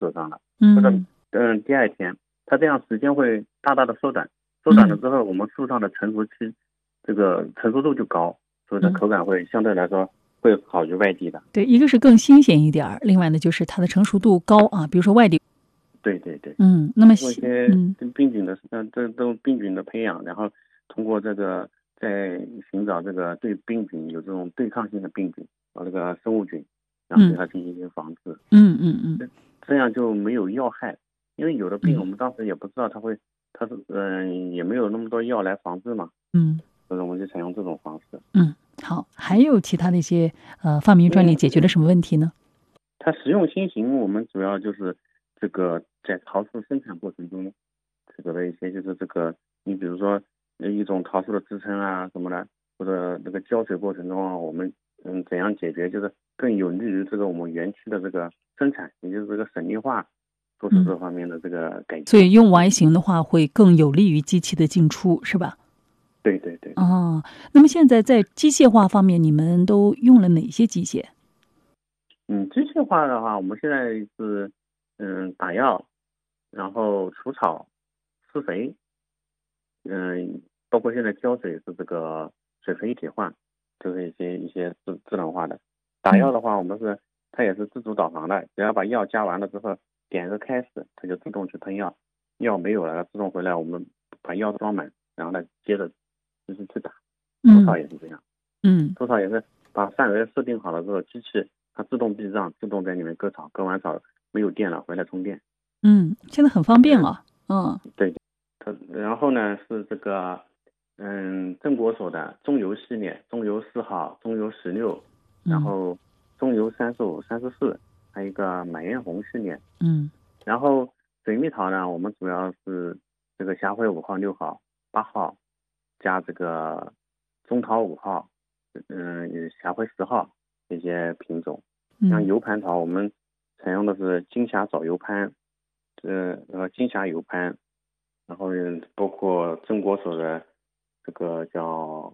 手上了，或者第二天，它这样时间会大大的缩短，缩短了之后，我们树上的成熟期，这个成熟度就高，所以的口感会相对来说会好于外地的。 对，一个是更新鲜一点，另外呢就是它的成熟度高啊，比如说外地。 对对对， 那么通过一些病菌的这种病菌的培养，然后通过这个在寻找这个对病菌有这种对抗性的病菌和这个生物菌，然后对它进行一些防治。这样就没有药害，因为有的病我们当时也不知道它是也没有那么多药来防治嘛。所以我们就采用这种方式。 好，还有其他的一些发明专利解决了什么问题呢？ 它实用新型，我们主要就是这个在陶瓷生产过程中，这个的一些就是这个，你比如说一种陶瓷的支撑啊什么的，或者那个浇水过程中啊，我们怎样解决，就是更有利于这个我们园区的这个生产，也就是这个省力化，做出这方面的这个改进。 所以用 Y 型的话，会更有利于机器的进出，是吧？ 对对对。 那么现在在机械化方面，你们都用了哪些机械？ 机械化的话，我们现在是打药，然后除草、施肥，包括现在浇水是这个水肥一体化，就是一些智能化的。打药的话，我们它也是自主导航的，只要把药加完了之后，点个开始，它就自动去喷药，药没有了，自动回来，我们把药装满，然后呢接着就是去打。除草也是这样。除草也是把范围设定好了之后，机器它自动避障，自动在里面割草，割完草没有电了回来充电。 现在很方便了。 对。然后呢是这个正国所的中游系列，中游4号、中游16，然后中游35、34，还有一个满艳红系列。然后水蜜桃呢，我们主要是这个霞辉5号、6号、8号，加这个中桃5号，霞辉10号这些品种。像油盘桃，我们采用的是金霞早油盘，金霞油盘，然后包括正国所的这个叫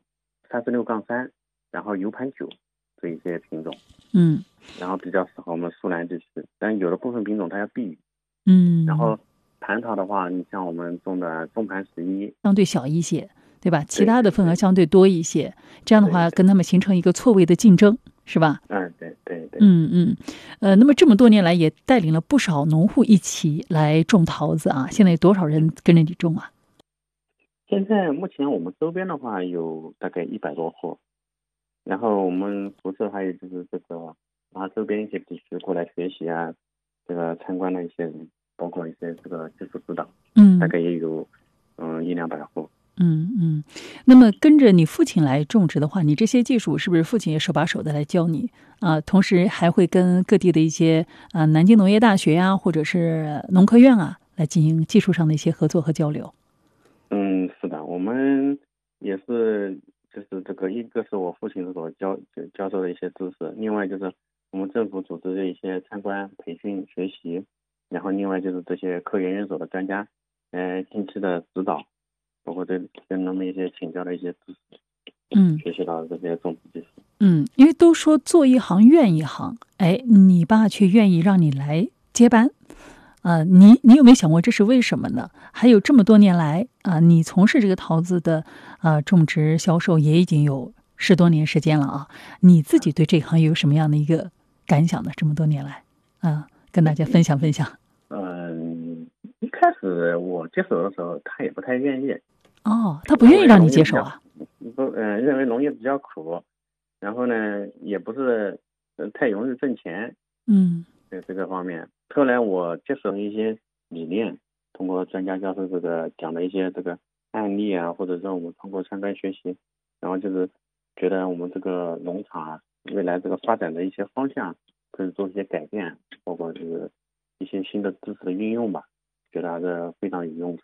36-3，然后油盘9这一些品种。然后比较适合我们苏南地区，但有的部分品种它要避雨。然后盘桃的话，你像我们种的中盘11， 相对小一些，对吧？其他的份额相对多一些，这样的话跟他们形成一个错位的竞争，是吧？ 对。 那么这么多年来也带领了不少农户一起来种桃子啊，现在有多少人跟着你种啊？ 现在目前我们周边的话有大概100多户，然后我们辐射还有就是这个周边一些地区过来学习啊，这个参观的一些人，包括一些这个技术指导，大概也有100-200户。 那么跟着你父亲来种植的话，你这些技术是不是父亲也手把手的来教你啊？同时还会跟各地的一些南京农业大学呀，或者是农科院啊，来进行技术上的一些合作和交流？ 是的，我们也是，就是这个一个是我父亲所教授的一些知识，另外就是我们政府组织的一些参观、培训、学习，然后另外就是这些科研院所的专家定期的指导，包括跟他们一些请教的一些知识，学习到这些种植技术。 因为都说做一行怨一行，你爸却愿意让你来接班。你有没有想过这是为什么呢？还有这么多年来你从事这个桃子的种植销售也已经有10多年时间了啊，你自己对这行有什么样的一个感想呢？这么多年来跟大家分享分享。 一开始我接手的时候，他也不太愿意。 他不愿意让你接手啊？ 认为农业比较苦，然后呢，也不是太容易挣钱。在这个方面，后来我接手一些理念，通过专家教授这个讲的一些这个案例啊，或者说我们通过参观学习，然后就是觉得我们这个农场未来这个发展的一些方向可以做一些改变，包括就是一些新的知识的运用吧，觉得还是非常有用的。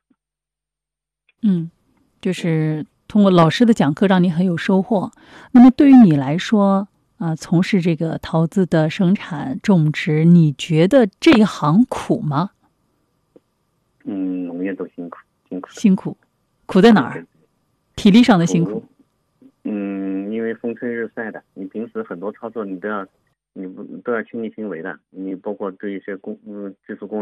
就是通过老师的讲课让你很有收获。那么对于你来说从事这个桃子的生产种植，你觉得这一行苦吗？ 农业都辛苦苦在哪儿？体力上的辛苦。 因为风吹日晒的，你平时很多操作你都要你都要亲力亲为的，你包括对一些技术工